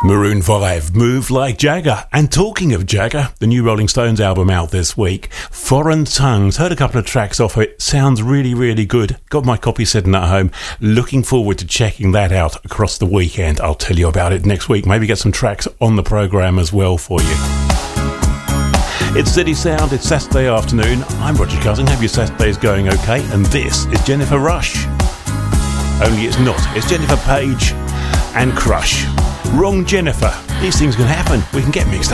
Maroon 5, Move Like Jagger. And talking of Jagger, the new Rolling Stones album out this week, Foreign Tongues. Heard a couple of tracks off it. Sounds really, really good. Got my copy sitting at home. Looking forward to checking that out across the weekend. I'll tell you about it next week. Maybe get some tracks on the programme as well for you. It's City Sound. It's Saturday afternoon. I'm Roger Cousin. Hope your Saturday's going okay. And this is Jennifer Rush. Only it's not. It's Jennifer Page and Crush. Wrong Jennifer. These things can happen. We can get mixed up.